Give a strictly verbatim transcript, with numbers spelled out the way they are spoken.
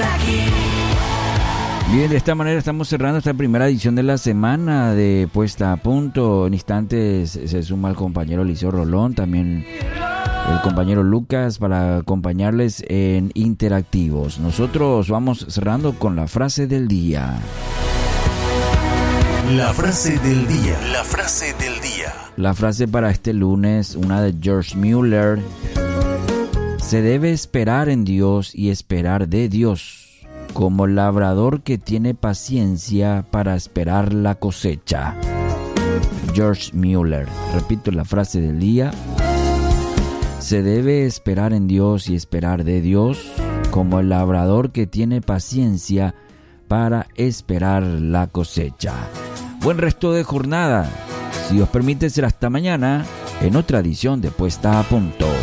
Bien, de esta manera estamos cerrando esta primera edición de la semana de Puesta a Punto. En instantes se suma el compañero Eliseo Rolón, también el compañero Lucas para acompañarles en Interactivos. Nosotros vamos cerrando con la frase del día. La frase del día. La frase del día. La frase para este lunes, una de George Mueller. Se debe esperar en Dios y esperar de Dios, como labrador que tiene paciencia para esperar la cosecha. George Mueller. Repito la frase del día. Se debe esperar en Dios y esperar de Dios, como el labrador que tiene paciencia para esperar la cosecha. Buen resto de jornada. Si Dios permite, será hasta mañana en otra edición de Puesta a Punto.